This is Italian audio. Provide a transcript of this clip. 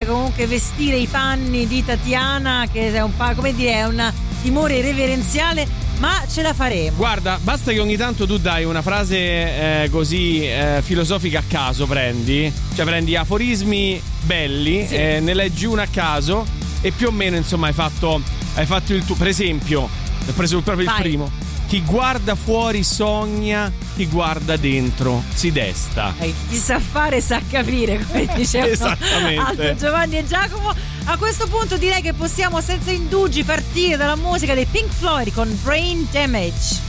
comunque vestire i panni di Tatiana, che è un po', come dire, è un timore reverenziale, ma ce la faremo. Guarda, basta che ogni tanto tu dai una frase così filosofica a caso, prendi aforismi belli, sì. Ne leggi una a caso e più o meno insomma hai fatto il tuo. Per esempio, ho preso proprio il primo: chi guarda fuori sogna, chi guarda dentro si desta. Chi sa fare sa capire, come dicevano esattamente Giovanni e Giacomo. A questo punto direi che possiamo senza indugi partire dalla musica dei Pink Floyd con Brain Damage.